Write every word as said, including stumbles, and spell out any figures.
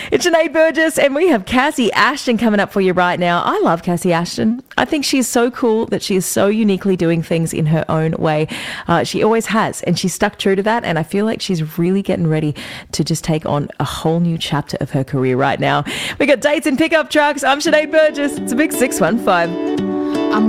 It's Sinead Burgess, and we have Cassie Ashton coming up for you right now. I love Cassie Ashton. I think she's so cool that she is so uniquely doing things in her own way. Uh, she always has, and she's stuck true to that, and I feel like she's really getting ready to just take on a whole new chapter of her career right now. We got dates and pickup trucks. I'm Sinead Burgess. It's a big six one five.